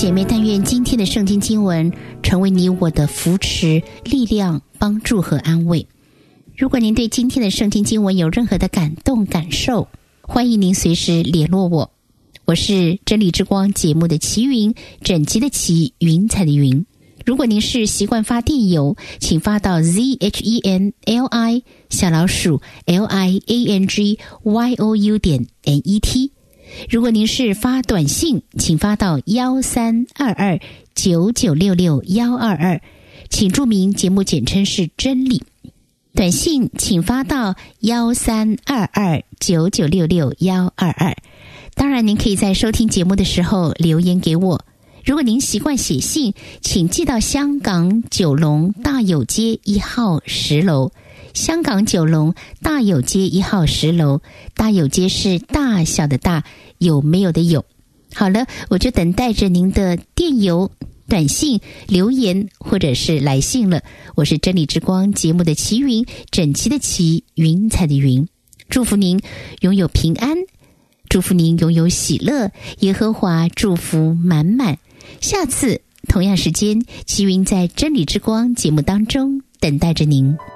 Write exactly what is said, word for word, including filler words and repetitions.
姐妹，但愿今天的圣经经文成为你我的扶持、力量、帮助和安慰。如果您对今天的圣经经文有任何的感动感受，欢迎您随时联络我。我是真理之光节目的齐云，整齐的齐，云彩的云。如果您是习惯发电邮，请发到 z h e n l i 小老鼠 l i a n g y o u 点 n e t。如果您是发短信，请发到一三二二九九六六一二二，请注明节目简称是真理。短信请发到一三二二九九六六一二二。当然您可以在收听节目的时候留言给我。如果您习惯写信，请寄到香港九龙大有街一号十楼。香港九龙大有街一号十楼，大有街是大小的大，有没有的有。好了，我就等待着您的电邮、短信、留言或者是来信了。我是真理之光节目的齐云，整齐的齐，云彩的云。祝福您拥有平安，祝福您拥有喜乐，耶和华祝福满满。下次同样时间，齐云在真理之光节目当中等待着您。